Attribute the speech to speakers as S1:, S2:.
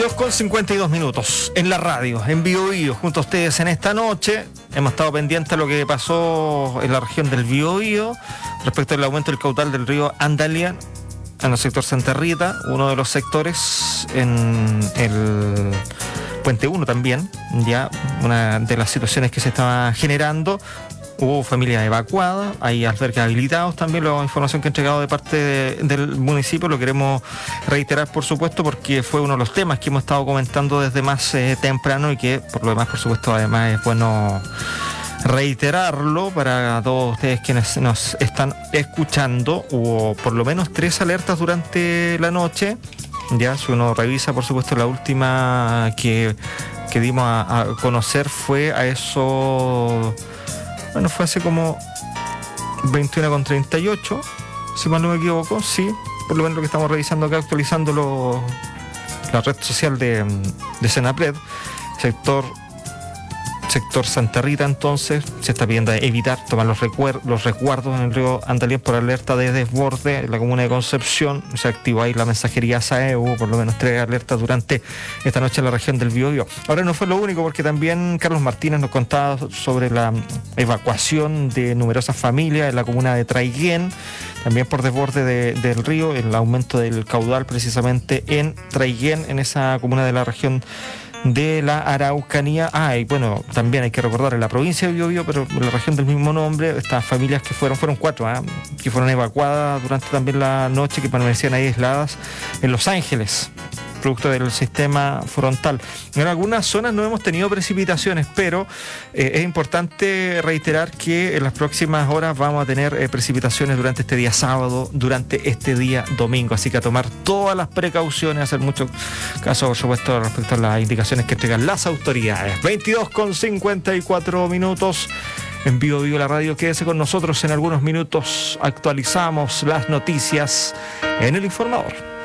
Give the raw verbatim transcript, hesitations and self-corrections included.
S1: dos con cincuenta y dos minutos en la radio, en Biobío, junto a ustedes en esta noche. Hemos estado pendientes de lo que pasó en la región del Biobío respecto al aumento del caudal del río Andalián en el sector Santa Rita, uno de los sectores en el Puente uno también, ya una de las situaciones que se estaba generando. Hubo familias evacuadas, hay albergues habilitados también, la información que ha entregado de parte de, del municipio lo queremos reiterar, por supuesto, porque fue uno de los temas que hemos estado comentando desde más eh, temprano y que, por lo demás, por supuesto, además es bueno reiterarlo para todos ustedes quienes nos están escuchando. Hubo por lo menos tres alertas durante la noche, ya si uno revisa, por supuesto, la última que, que dimos a, a conocer fue a eso... Bueno, fue hace como veintiuno con treinta y ocho, si mal no me equivoco, sí, por lo menos lo que estamos revisando acá, actualizando lo, la red social de, de Senapred, sector, sector Santa Rita. Entonces se está pidiendo evitar tomar los, recuer, los resguardos en el río Andalián por alerta de desborde en la comuna de Concepción. Se activó ahí la mensajería S A E, hubo por lo menos tres alertas durante esta noche en la región del Biobío. Ahora no fue lo único, porque también Carlos Martínez nos contaba sobre la evacuación de numerosas familias en la comuna de Traiguén, también por desborde de, del río, el aumento del caudal precisamente en Traiguén, en esa comuna de la región de la Araucanía. Ah, y bueno, también hay que recordar en la provincia de Biobío, pero en la región del mismo nombre, estas familias que fueron, fueron cuatro, ¿eh? que fueron evacuadas durante también la noche, que permanecían ahí aisladas en Los Ángeles, producto del sistema frontal. En algunas zonas no hemos tenido precipitaciones, pero eh, es importante reiterar que en las próximas horas vamos a tener eh, precipitaciones durante este día sábado, durante este día domingo, así que a tomar todas las precauciones, hacer mucho caso, por supuesto, respecto a las indicaciones que entregan las autoridades. veintidós con cincuenta y cuatro minutos en Biobío la radio. Quédese con nosotros, en algunos minutos actualizamos las noticias en el informador.